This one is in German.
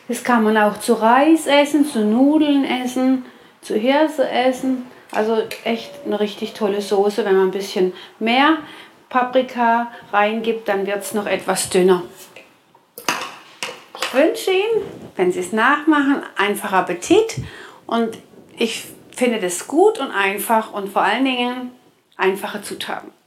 Das kann man auch zu Reis essen, zu Nudeln essen, zu Hirse essen. Also echt eine richtig tolle Soße. Wenn man ein bisschen mehr Paprika reingibt, dann wird es noch etwas dünner. Ich wünsche Ihnen, wenn Sie es nachmachen, einfach Appetit. Und ich finde das gut und einfach und vor allen Dingen einfache Zutaten.